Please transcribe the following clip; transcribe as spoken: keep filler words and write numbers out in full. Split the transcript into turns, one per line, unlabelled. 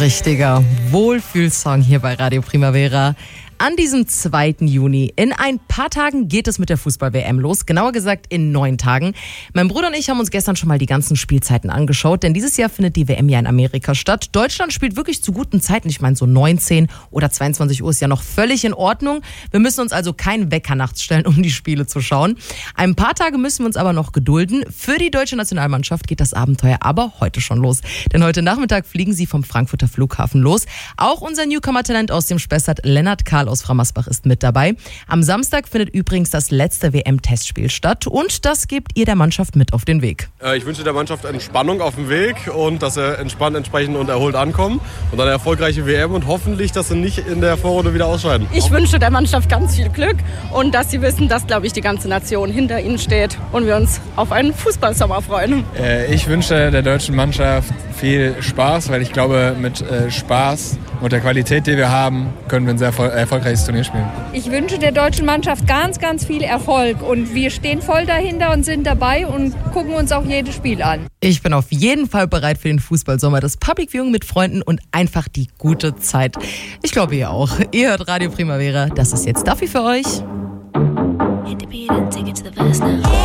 richtiger Wohlfühlsong hier bei Radio Primavera. An diesem zweiten Juni. In ein paar Tagen geht es mit der Fußball-W M los. Genauer gesagt in neun Tagen. Mein Bruder und ich haben uns gestern schon mal die ganzen Spielzeiten angeschaut, denn dieses Jahr findet die W M ja in Amerika statt. Deutschland spielt wirklich zu guten Zeiten. Ich meine, so neunzehn oder zweiundzwanzig Uhr ist ja noch völlig in Ordnung. Wir müssen uns also keinen Wecker nachts stellen, um die Spiele zu schauen. Ein paar Tage müssen wir uns aber noch gedulden. Für die deutsche Nationalmannschaft geht das Abenteuer aber heute schon los. Denn heute Nachmittag fliegen sie vom Frankfurter Flughafen los. Auch unser Newcomer-Talent aus dem Spessart, Lennart Kahl aus Frammersbach, ist mit dabei. Am Samstag findet übrigens das letzte W M-Testspiel statt und das gebt ihr der Mannschaft mit auf den Weg.
Ich wünsche der Mannschaft Entspannung auf dem Weg und dass sie entspannt, entsprechend und erholt ankommen und dann eine erfolgreiche W M und hoffentlich, dass sie nicht in der Vorrunde wieder ausscheiden.
Ich wünsche der Mannschaft ganz viel Glück und dass sie wissen, dass, glaube ich, die ganze Nation hinter ihnen steht und wir uns auf einen Fußballsommer freuen.
Äh, ich wünsche der deutschen Mannschaft viel Spaß, weil ich glaube, mit äh, Spaß und der Qualität, die wir haben, können wir ein sehr erfolgreiches Turnier spielen.
Ich wünsche der deutschen Mannschaft ganz, ganz viel Erfolg und wir stehen voll dahinter und sind dabei und gucken uns auch jedes Spiel an.
Ich bin auf jeden Fall bereit für den Fußballsommer, das Public Viewing mit Freunden und einfach die gute Zeit. Ich glaube, ihr auch. Ihr hört Radio Primavera. Das ist jetzt Duffy für euch.